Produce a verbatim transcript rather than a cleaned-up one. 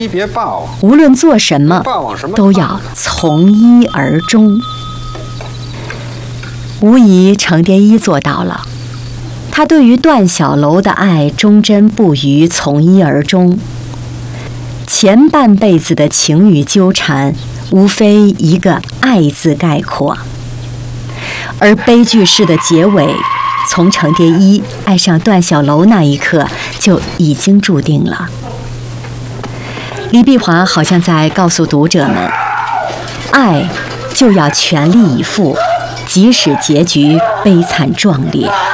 别霸王， 无论做什么， 霸王什么都要从一而终。无疑，程蝶衣做到了。他对于段小楼的爱忠贞不渝，从一而终。前半辈子的情与纠缠，无非一个“爱”字概括。而悲剧式的结尾，从程蝶衣爱上段小楼那一刻就已经注定了。李碧华好像在告诉读者们，爱就要全力以赴，即使结局悲惨壮烈。